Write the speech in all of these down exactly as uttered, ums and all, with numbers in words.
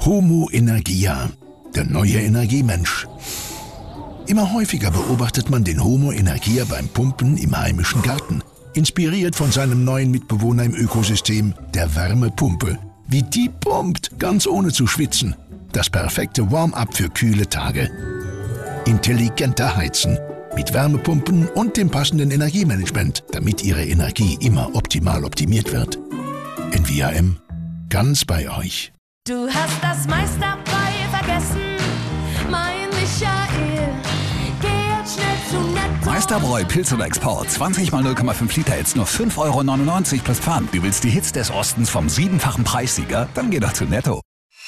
Homo Energia, der neue Energiemensch. Immer häufiger beobachtet man den Homo Energia beim Pumpen im heimischen Garten. Inspiriert von seinem neuen Mitbewohner im Ökosystem, der Wärmepumpe. Wie die pumpt, ganz ohne zu schwitzen. Das perfekte Warm-up für kühle Tage. Intelligenter Heizen. Mit Wärmepumpen und dem passenden Energiemanagement, damit Ihre Energie immer optimal optimiert wird. N V A M. Ganz bei euch. Du hast das meiste dabei vergessen, mein Michael. Geh jetzt schnell zu Netto. Meisterbräu Pilz oder Export. zwanzig mal null Komma fünf Liter, jetzt nur fünf Euro neunundneunzig plus Pfand. Du willst die Hits des Ostens vom siebenfachen Preissieger? Dann geh doch zu Netto.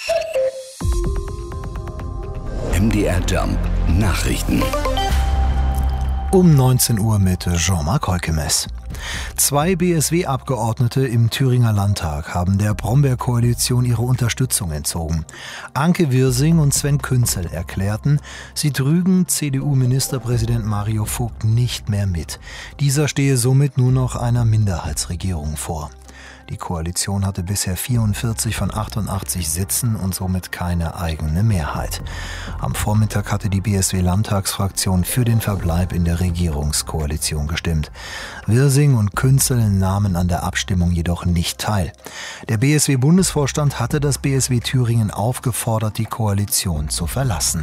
M D R Jump Nachrichten. Um neunzehn Uhr mit Jean-Marc Holkemes. Zwei B S W-Abgeordnete im Thüringer Landtag haben der Brombeer-Koalition ihre Unterstützung entzogen. Anke Wirsing und Sven Künzel erklärten, sie trügen C D U-Ministerpräsident Mario Vogt nicht mehr mit. Dieser stehe somit nur noch einer Minderheitsregierung vor. Die Koalition hatte bisher vierundvierzig von achtundachtzig Sitzen und somit keine eigene Mehrheit. Am Vormittag hatte die B S W-Landtagsfraktion für den Verbleib in der Regierungskoalition gestimmt. Wirsing und Künzel nahmen an der Abstimmung jedoch nicht teil. Der B S W-Bundesvorstand hatte das B S W Thüringen aufgefordert, die Koalition zu verlassen.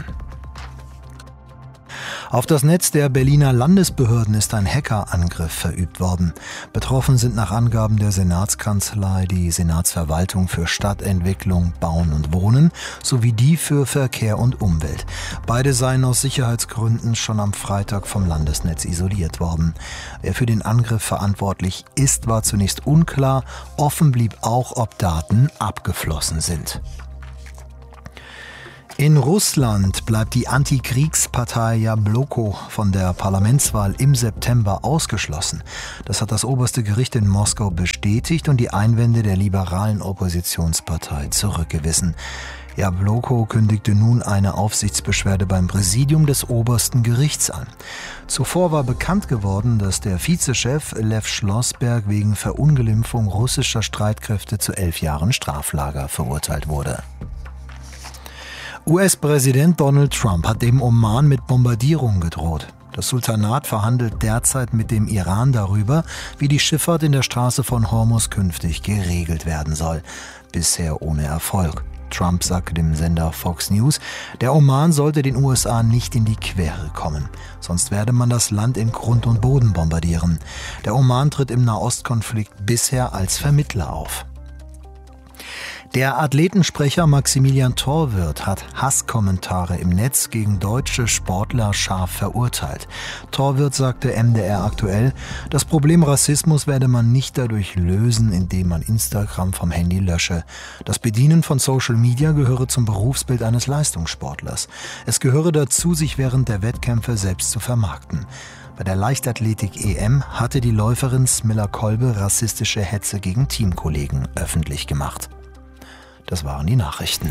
Auf das Netz der Berliner Landesbehörden ist ein Hackerangriff verübt worden. Betroffen sind nach Angaben der Senatskanzlei die Senatsverwaltung für Stadtentwicklung, Bauen und Wohnen sowie die für Verkehr und Umwelt. Beide seien aus Sicherheitsgründen schon am Freitag vom Landesnetz isoliert worden. Wer für den Angriff verantwortlich ist, war zunächst unklar. Offen blieb auch, ob Daten abgeflossen sind. In Russland bleibt die Antikriegspartei Jabloko von der Parlamentswahl im September ausgeschlossen. Das hat das oberste Gericht in Moskau bestätigt und die Einwände der liberalen Oppositionspartei zurückgewiesen. Jabloko kündigte nun eine Aufsichtsbeschwerde beim Präsidium des obersten Gerichts an. Zuvor war bekannt geworden, dass der Vizechef Lev Schlossberg wegen Verunglimpfung russischer Streitkräfte zu elf Jahren Straflager verurteilt wurde. U S-Präsident Donald Trump hat dem Oman mit Bombardierungen gedroht. Das Sultanat verhandelt derzeit mit dem Iran darüber, wie die Schifffahrt in der Straße von Hormuz künftig geregelt werden soll. Bisher ohne Erfolg. Trump sagte dem Sender Fox News, der Oman sollte den U S A nicht in die Quere kommen. Sonst werde man das Land in Grund und Boden bombardieren. Der Oman tritt im Nahostkonflikt bisher als Vermittler auf. Der Athletensprecher Maximilian Thorwirth hat Hasskommentare im Netz gegen deutsche Sportler scharf verurteilt. Thorwirth sagte M D R aktuell, das Problem Rassismus werde man nicht dadurch lösen, indem man Instagram vom Handy lösche. Das Bedienen von Social Media gehöre zum Berufsbild eines Leistungssportlers. Es gehöre dazu, sich während der Wettkämpfe selbst zu vermarkten. Bei der Leichtathletik-E M hatte die Läuferin Smilla Kolbe rassistische Hetze gegen Teamkollegen öffentlich gemacht. Das waren die Nachrichten.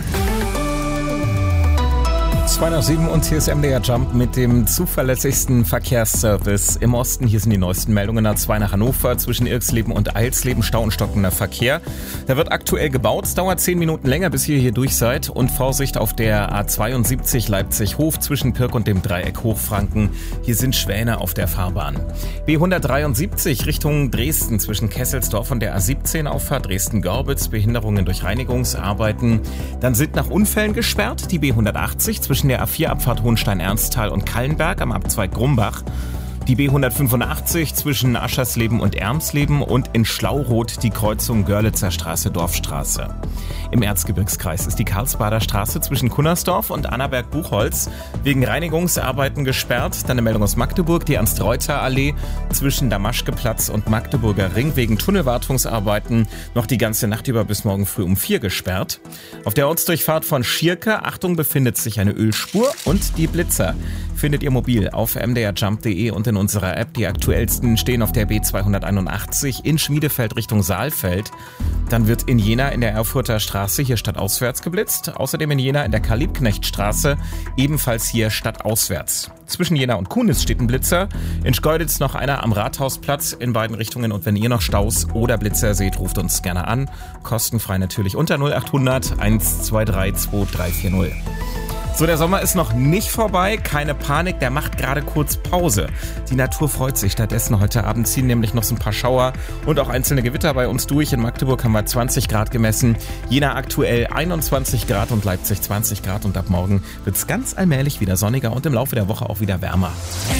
zwei nach sieben und hier ist M D R Jump mit dem zuverlässigsten Verkehrsservice im Osten. Hier sind die neuesten Meldungen. A zwei nach Hannover zwischen Irxleben und Eilsleben, Stau und stockender Verkehr. Da wird aktuell gebaut. Es dauert zehn Minuten länger, bis ihr hier durch seid. Und Vorsicht auf der A zweiundsiebzig Leipzig-Hof zwischen Pirk und dem Dreieck Hochfranken. Hier sind Schwäne auf der Fahrbahn. B hundertdreiundsiebzig Richtung Dresden zwischen Kesselsdorf und der A siebzehn Auffahrt Dresden-Gorbitz. Behinderungen durch Reinigungsarbeiten. Dann sind nach Unfällen gesperrt die B hundertachtzig zwischen der A vier Abfahrt Hohenstein-Ernsthal und Kallenberg am Abzweig Grumbach. Die B hundertfünfundachtzig zwischen Aschersleben und Ermsleben und in Schlauroth die Kreuzung Görlitzer Straße-Dorfstraße. Im Erzgebirgskreis ist die Karlsbader Straße zwischen Kunnersdorf und Annaberg-Buchholz wegen Reinigungsarbeiten gesperrt. Dann eine Meldung aus Magdeburg, die Ernst-Reuter-Allee zwischen Damaschkeplatz und Magdeburger Ring wegen Tunnelwartungsarbeiten noch die ganze Nacht über bis morgen früh um vier gesperrt. Auf der Ortsdurchfahrt von Schierke, Achtung, befindet sich eine Ölspur und die Blitzer findet ihr mobil auf m d r jump punkt d e und in unserer App. Die aktuellsten stehen auf der B zweihunderteinundachtzig in Schmiedefeld Richtung Saalfeld. Dann wird in Jena in der Erfurter Straße hier stadtauswärts geblitzt. Außerdem in Jena in der Karl-Liebknecht-Straße, ebenfalls hier stadtauswärts. Zwischen Jena und Kunis steht ein Blitzer. In Schkeuditz noch einer am Rathausplatz in beiden Richtungen. Und wenn ihr noch Staus oder Blitzer seht, ruft uns gerne an. Kostenfrei natürlich unter null acht hundert eins zwei drei zwei drei vier null. So, der Sommer ist noch nicht vorbei. Keine Panik, der macht gerade kurz Pause. Die Natur freut sich. Stattdessen heute Abend ziehen nämlich noch so ein paar Schauer und auch einzelne Gewitter bei uns durch. In Magdeburg haben wir zwanzig Grad gemessen. Jena aktuell einundzwanzig Grad und Leipzig zwanzig Grad. Und ab morgen wird es ganz allmählich wieder sonniger und im Laufe der Woche auch wieder wärmer.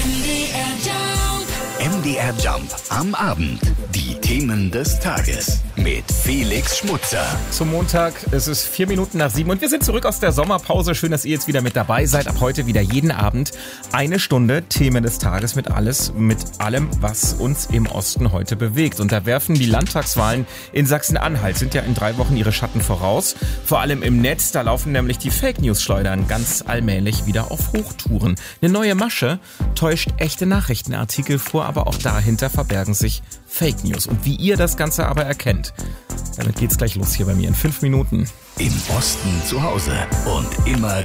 M D R Jump am Abend. Die Themen des Tages mit Felix Schmutzer. Zum Montag, es ist vier Minuten nach sieben und wir sind zurück aus der Sommerpause. Schön, dass ihr jetzt wieder mit dabei seid. Ab heute wieder jeden Abend eine Stunde Themen des Tages mit alles, mit allem, was uns im Osten heute bewegt. Und da werfen die Landtagswahlen in Sachsen-Anhalt, sind ja in drei Wochen ihre Schatten voraus. Vor allem im Netz, da laufen nämlich die Fake-News-Schleudern ganz allmählich wieder auf Hochtouren. Eine neue Masche täuscht echte Nachrichtenartikel vor, aber auch dahinter verbergen sich Fake News. Und wie ihr das Ganze aber erkennt, damit geht's gleich los hier bei mir in fünf Minuten. Im Osten zu Hause und immer